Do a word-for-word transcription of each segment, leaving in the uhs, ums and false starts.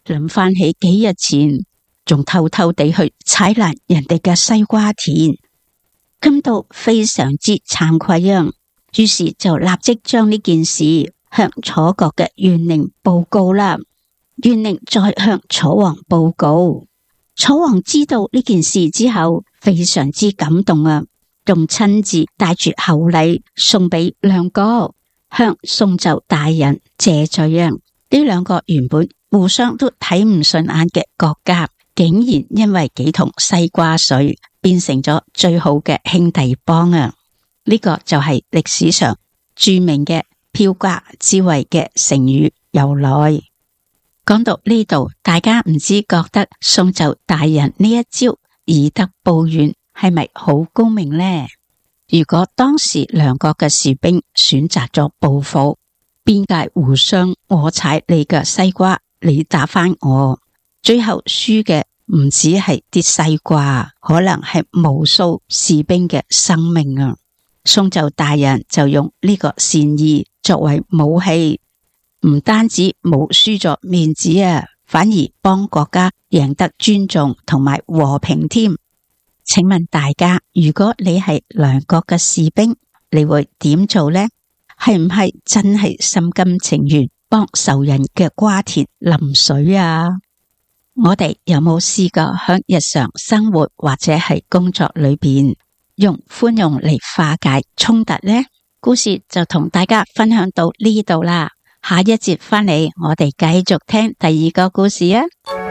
諗翻起幾日前仲偷偷地去踩爛人哋嘅西瓜田，感到非常之慚愧啊！於是就立即將呢件事向楚國嘅元陵報告啦。元陵再向楚王報告，楚王知道呢件事之後非常之感動啊，仲親自帶住厚禮送俾兩個，向宋就大人謝罪啊！呢兩個原本互相都睇唔順眼嘅國家，竟然因為幾桶西瓜水變成咗最好嘅兄弟幫啊！呢個就係歷史上著名嘅飄瓜之圍嘅成語由來。講到呢度，大家唔知覺得宋就大人呢一招以德報怨係咪好高明呢？如果當時兩國嘅士兵選擇咗報復，邊界互相我踩你嘅西瓜，你打返我，最後輸嘅唔止係啲西瓜，可能係無數士兵嘅生命啊！宋就大人就用呢個善意作為武器，唔單止冇輸咗面子啊，反而幫國家贏得尊重同埋和平添。請問大家，如果你係梁國嘅士兵，你會點做呢？係唔係真係心甘情願幫仇人嘅瓜田淋水啊？我哋有冇試過響日常生活或者係工作裏邊用寬容嚟化解衝突呢？故事就同大家分享到呢度啦。下一節返嚟，我哋繼續聽第二個故事啊！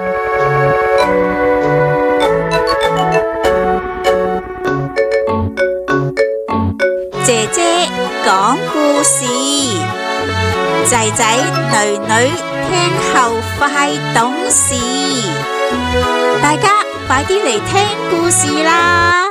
姐姐講故事，仔仔女女聽後快懂事，大家快啲嚟聽故事啦！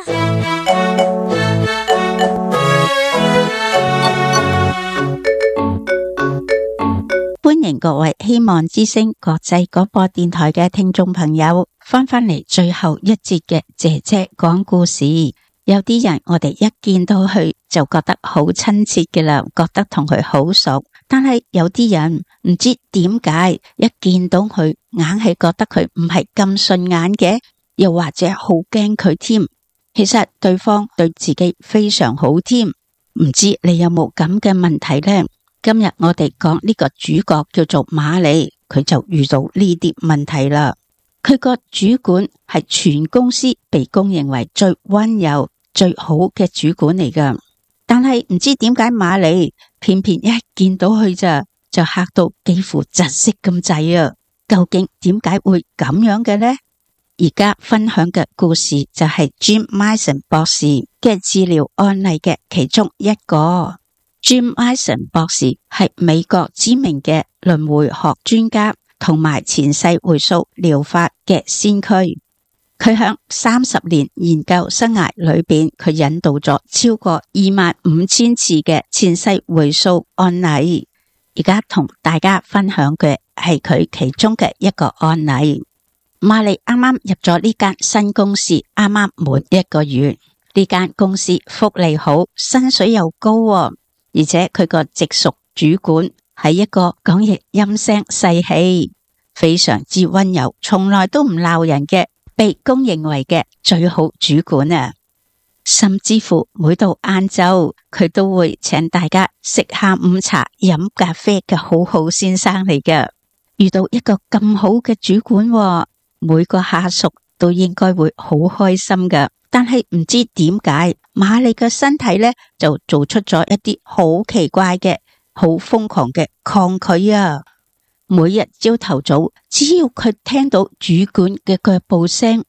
歡迎各位希望之聲國際廣播電台嘅聽眾朋友翻返嚟最後一節嘅姐姐講故事。有啲人我哋一見到佢就覺得好親切嘅啦，覺得同佢好熟。但係有啲人唔知點解一見到佢硬係覺得佢唔係咁順眼嘅，又或者好驚佢添。其實對方對自己非常好添，唔知你有冇咁嘅問題呢？今日我哋講呢個主角叫做馬利，佢就遇到呢啲問題啦。佢個主管係全公司被公認為最溫柔最好嘅主管嚟噶，但係唔知點解馬利偏偏一見到佢咋就嚇到幾乎窒息咁滯啊！究竟點解會咁樣嘅呢？而家分享嘅故事就係 Jim Mason 博士嘅治療案例嘅其中一個。Jim Mason 博士係美國知名嘅輪迴學專家，同埋前世回溯療法嘅先驅。佢響三十年研究生涯裏邊，佢引導咗超過二萬五千次嘅前世回溯案例。而家同大家分享嘅係佢其中嘅一個案例。馬利啱啱入咗呢間新公司，啱啱滿一個月。呢間公司福利好，薪水又高喎，而且佢個直屬主管係一個講嘢陰聲細氣，非常之溫柔，從來都唔鬧人嘅，被公認為嘅最好主管啊！甚至乎每到晏晝，佢都會請大家食下午茶、飲咖啡嘅好好先生嚟嘅。遇到一個咁好嘅主管喎，每個下屬都應該會好開心㗎。但係唔知點解馬利嘅身體呢，就做出咗一啲好奇怪嘅、好瘋狂嘅抗拒啊！每日朝頭早，只要佢聽到主管嘅腳步聲，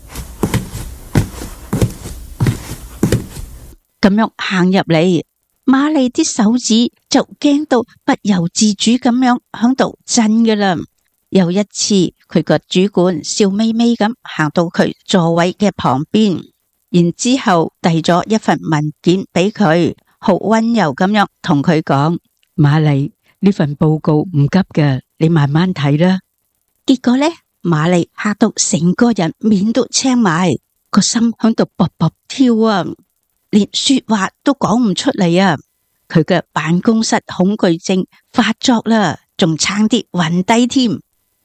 咁樣行入嚟，馬利啲手指就驚到不由自主咁樣響度震㗎啦。有一次，佢個主管笑眯眯咁行到佢座位嘅旁邊，然之後遞咗一份文件俾佢，好溫柔咁樣同佢講：馬利，呢份報告唔急嘅，你慢慢睇啦。結果呢，馬利嚇到成個人面都青埋，個心響度卜卜跳啊，連說話都講唔出嚟啊！佢嘅辦公室恐懼症發作啦，仲差啲暈低添。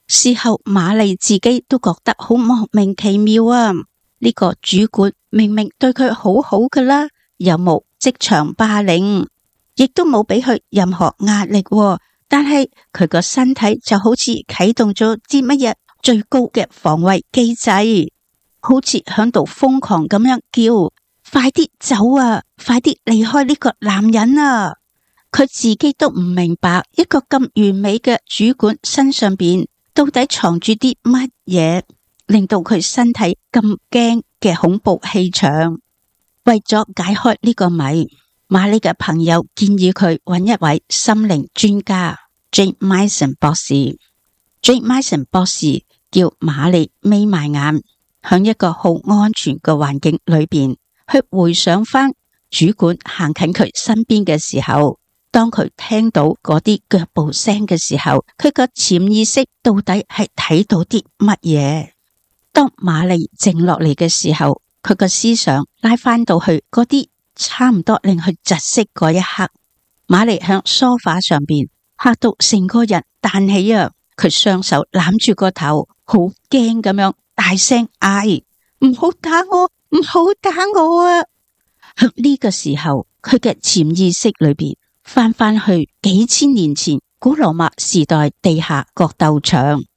事後瑪麗自己都覺得好莫名其妙啊！呢個主管明明對佢好好㗎啦，又冇職場霸凌，亦都冇俾佢任何壓力喎，但係佢個身體就好似啟動咗啲乜嘢最高嘅防衛機制，好似響度瘋狂咁樣叫：快啲走啊！快啲離開呢個男人啊！佢自己都唔明白，一個咁完美嘅主管身上邊到底藏住啲乜嘢，令到佢身體咁驚嘅恐怖氣場。為咗解開呢個謎，瑪麗嘅朋友建議佢揾一位心靈專家 Jane Myson 博士。Jane Myson 博士叫瑪麗眯埋眼，響一個好安全嘅環境裏邊去回想翻主管行近佢身邊嘅時候，當佢聽到嗰啲腳步聲嘅時候，佢個潛意識到底係睇到啲乜嘢？當瑪麗靜落嚟嘅時候，佢個思想拉翻到去嗰啲差唔多令佢窒息嗰一刻，瑪麗向梳化上邊嚇到成個人彈起啊！佢雙手攬住個頭，好驚咁樣大聲嗌：唔好打我，唔好打我啊！喺呢個時候，佢嘅潛意識裏邊翻返去幾千年前古羅馬時代地下角鬥場，